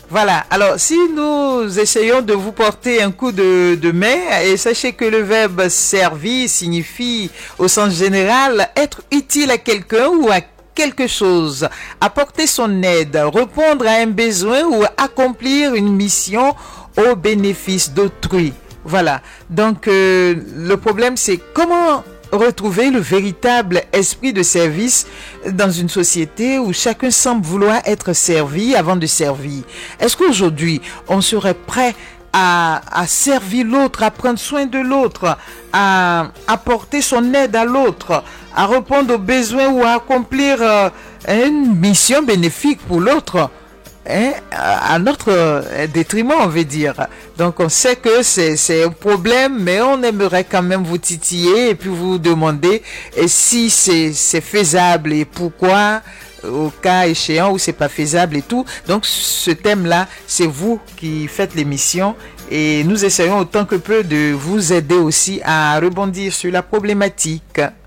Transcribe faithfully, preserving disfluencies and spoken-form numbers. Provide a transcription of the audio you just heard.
Voilà, alors si nous essayons de vous porter un coup de, de main, et sachez que le verbe servir signifie au sens général être utile à quelqu'un ou à quelque chose, apporter son aide, répondre à un besoin ou accomplir une mission au bénéfice d'autrui. Voilà, donc euh, le problème c'est comment retrouver le véritable esprit de service dans une société où chacun semble vouloir être servi avant de servir. Est-ce qu'aujourd'hui, on serait prêt à, à servir l'autre, à prendre soin de l'autre, à apporter son aide à l'autre, à répondre aux besoins ou à accomplir euh, une mission bénéfique pour l'autre? Hein, à notre détriment, on veut dire. Donc on sait que c'est, c'est un problème, mais on aimerait quand même vous titiller et puis vous demander et si c'est, c'est faisable et pourquoi, au cas échéant où c'est pas faisable et tout. Donc ce thème-là, c'est vous qui faites l'émission et nous essayons autant que peu de vous aider aussi à rebondir sur la problématique.